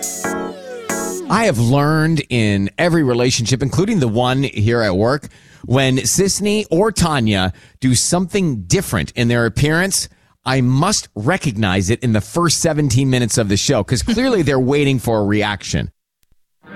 I have learned in every relationship, including the one here at work, when Sisney or Tanya do something different in their appearance, I must recognize it in the first 17 minutes of the show because clearly they're waiting for a reaction.